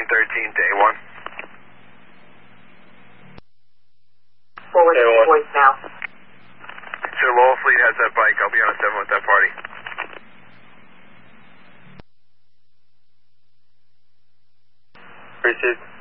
1013 to A1. Forward to A1. voicemail. Sir, Lowell Fleet has that bike. I'll be on a 7 with that party. Received.